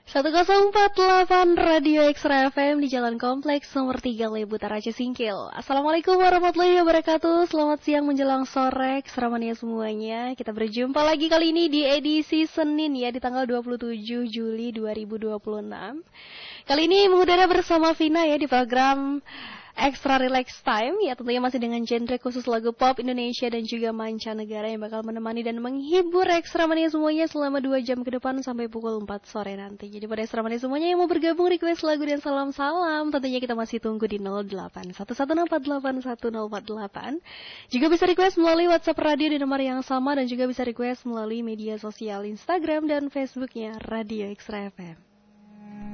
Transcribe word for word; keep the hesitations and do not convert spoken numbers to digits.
seratus empat puluh delapan Radio Extra F M di Jalan Kompleks nomor tiga Lebutar Aceh Singkil. Assalamualaikum warahmatullahi wabarakatuh. Selamat siang menjelang sore Extra Mania semuanya. Kita berjumpa lagi kali ini di edisi Senin ya, di tanggal dua puluh tujuh Juli dua ribu dua puluh enam. Kali ini mengudara bersama Vina ya di program Extra Relax Time ya, tentunya masih dengan genre khusus lagu pop Indonesia dan juga mancanegara yang bakal menemani dan menghibur Extra Mania semuanya selama dua jam ke depan sampai pukul empat sore nanti. Jadi pada Extra Mania semuanya yang mau bergabung, request lagu dan salam-salam, tentunya kita masih tunggu di nol delapan satu satu nol empat delapan satu nol empat delapan. Juga bisa request melalui WhatsApp radio di nomor yang sama dan juga bisa request melalui media sosial Instagram dan Facebooknya Radio Extra F M.